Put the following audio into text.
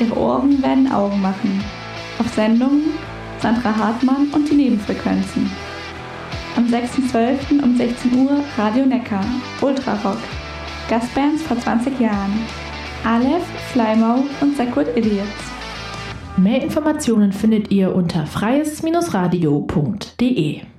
Ihre Ohren werden Augen machen. Auf Sendungen Sandra Hartmann und die Nebenfrequenzen. Am 6.12. um 16 Uhr Radio Neckar, Ultrarock. Gastbands vor 20 Jahren. Aleph, Flymau und Sacred Idiots. Mehr Informationen findet ihr unter freies-radio.de.